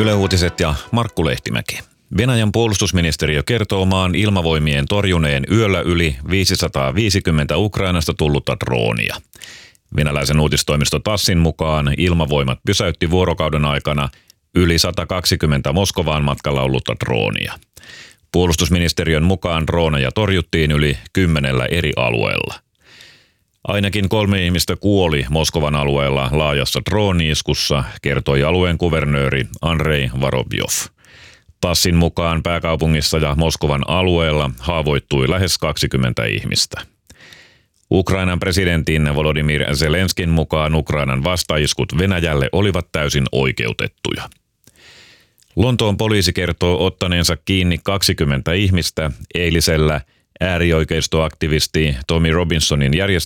Yle Uutiset ja Markku Lehtimäki. Venäjän puolustusministeriö kertoo maan ilmavoimien torjuneen yöllä yli 550 Ukrainasta tullutta droonia. Venäläisen uutistoimisto TASSin mukaan ilmavoimat pysäytti vuorokauden aikana yli 120 Moskovaan matkalla ollutta droonia. Puolustusministeriön mukaan drooneja torjuttiin yli 10 eri alueella. Ainakin 3 ihmistä kuoli Moskovan alueella laajassa drooni-iskussa, kertoi alueen kuvernööri Andrei Vorobjov. TASSin mukaan pääkaupungissa ja Moskovan alueella haavoittui lähes 20 ihmistä. Ukrainan presidentin Volodymyr Zelenskin mukaan Ukrainan vastaiskut Venäjälle olivat täysin oikeutettuja. Lontoon poliisi kertoo ottaneensa kiinni 20 ihmistä eilisellä äärioikeistoaktivisti Tommy Robinsonin järjestämällä